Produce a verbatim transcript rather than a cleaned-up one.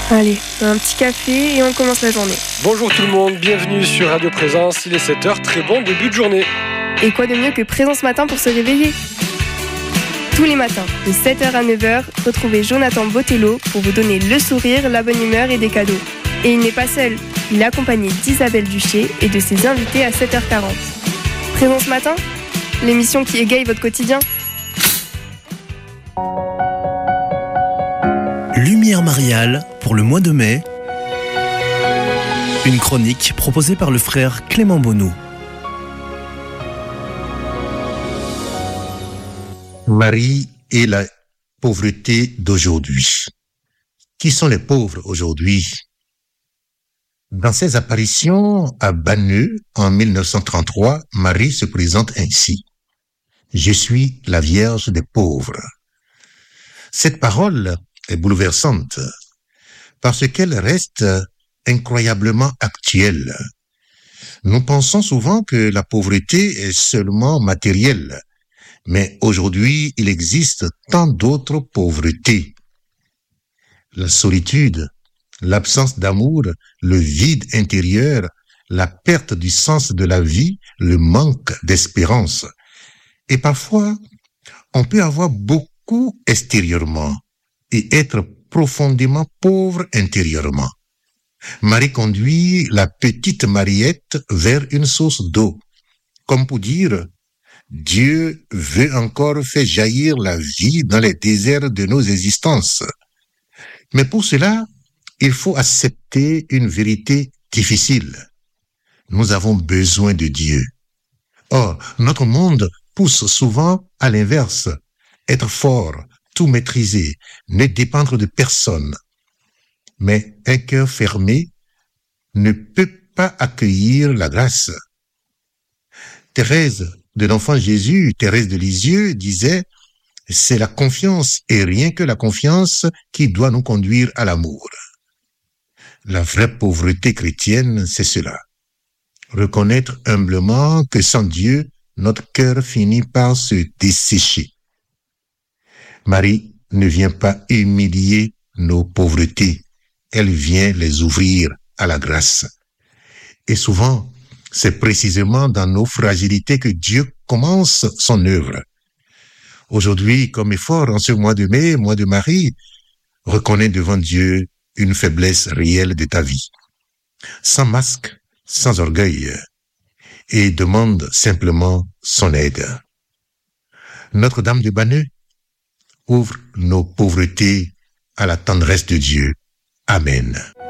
Allez, un petit café et on commence la journée. Bonjour tout le monde, bienvenue sur Radio Présence, il est sept heures, très bon début de journée. Et quoi de mieux que Présence Matin pour se réveiller ? Tous les matins, de sept heures à neuf heures, retrouvez Jonathan Botello pour vous donner le sourire, la bonne humeur et des cadeaux. Et il n'est pas seul, il est accompagné d'Isabelle Duché et de ses invités à sept heures quarante. Présence Matin, l'émission qui égaye votre quotidien. Lumière mariale pour le mois de mai. Une chronique proposée par le frère Clément Bonneau. Marie et la pauvreté d'aujourd'hui. Qui sont les pauvres aujourd'hui? Dans ses apparitions à Banneux en mille neuf cent trente-trois, Marie se présente ainsi. « Je suis la Vierge des pauvres ». Cette parole est bouleversante parce qu'elle reste incroyablement actuelle. Nous pensons souvent que la pauvreté est seulement matérielle, mais aujourd'hui, il existe tant d'autres pauvretés. La solitude, l'absence d'amour, le vide intérieur, la perte du sens de la vie, le manque d'espérance. Et parfois, on peut avoir beaucoup extérieurement et être profondément pauvre intérieurement. Marie conduit la petite Mariette vers une source d'eau, comme pour dire « Dieu veut encore faire jaillir la vie dans les déserts de nos existences ». Mais pour cela, il faut accepter une vérité difficile. Nous avons besoin de Dieu. Or, notre monde pousse souvent à l'inverse, être fort, tout maîtriser, ne dépendre de personne. Mais un cœur fermé ne peut pas accueillir la grâce. Thérèse de l'Enfant Jésus, Thérèse de Lisieux, disait « C'est la confiance et rien que la confiance qui doit nous conduire à l'amour ». La vraie pauvreté chrétienne, c'est cela. Reconnaître humblement que sans Dieu, notre cœur finit par se dessécher. Marie ne vient pas humilier nos pauvretés, elle vient les ouvrir à la grâce. Et souvent, c'est précisément dans nos fragilités que Dieu commence son œuvre. Aujourd'hui, comme effort en ce mois de mai, mois de Marie, reconnais devant Dieu une faiblesse réelle de ta vie. Sans masque, sans orgueil, et demande simplement son aide. Notre-Dame de Banneux ouvre nos pauvretés à la tendresse de Dieu. Amen.